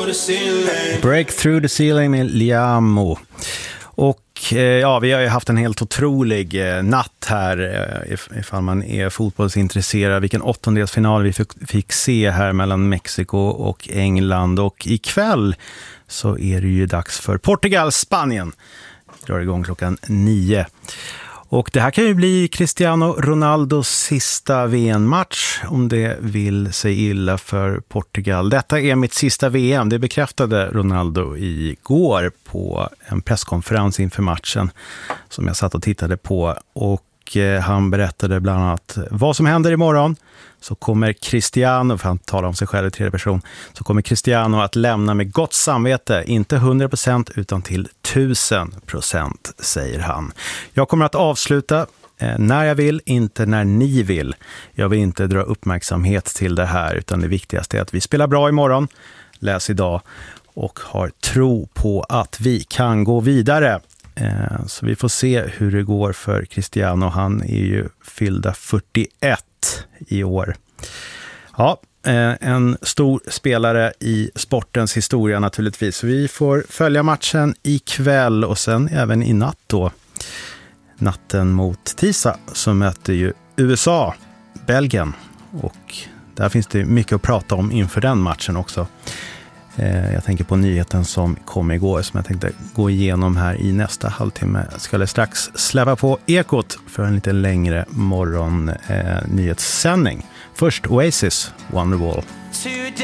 Break through the ceiling med Liamo. Och ja, vi har ju haft en helt otrolig natt här ifall man är fotbollsintresserad. Vilken åttondelsfinal vi fick se här mellan Mexiko och England. Och ikväll så är det ju dags för Portugal-Spanien. Drar igång klockan 9. Och det här kan ju bli Cristiano Ronaldos sista VM-match om det vill sig illa för Portugal. Detta är mitt sista VM, det bekräftade Ronaldo igår på en presskonferens inför matchen som jag satt och tittade på. Och han berättade bland annat vad som händer imorgon. Så kommer Cristiano, för han talar om sig själv i tredje person, så kommer Cristiano att lämna med gott samvete, inte 100% utan till 1000%, säger han. Jag kommer att avsluta när jag vill, inte när ni vill. Jag vill inte dra uppmärksamhet till det här, utan det viktigaste är att vi spelar bra imorgon, läs idag och har tro på att vi kan gå vidare. Så vi får se hur det går för Cristiano. Han är ju fyllda 41 i år. Ja, en stor spelare i sportens historia naturligtvis. Vi får följa matchen ikväll och sen även i natt då. Natten mot tisdag så möter ju USA Belgien. Och där finns det mycket att prata om inför den matchen också. Jag tänker på nyheten som kom igår som jag tänkte gå igenom här i nästa halvtimme. Jag ska strax släppa på Ekot för en lite längre morgon nyhetssändning. Först Oasis, Wonderwall.